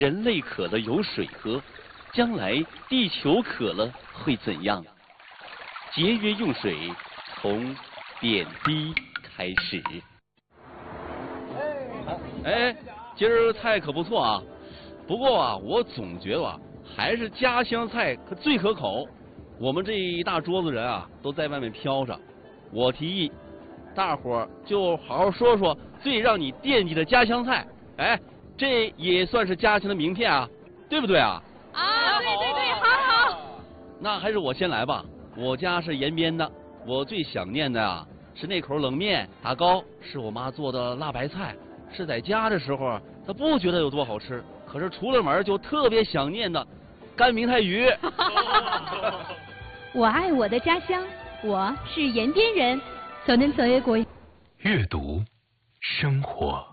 人类渴了有水喝，将来地球渴了会怎样？节约用水，从点滴开始。哎，今儿菜可不错啊，不过啊，我总觉得啊，还是家乡菜最可口。我们这一大桌子人啊，都在外面飘着。我提议，大伙儿就好好说说最让你惦记的家乡菜。哎，这也算是家乡的名片啊，对不对啊？ 啊，对对对，好好。 那还是我先来吧。我家是延边的，我最想念的啊是那口冷面，打糕是我妈做的辣白菜，是在家的时候她不觉得有多好吃，可是出了门就特别想念的干明太鱼。 我爱我的家乡，我是延边人。走南走越国， 阅读，生活。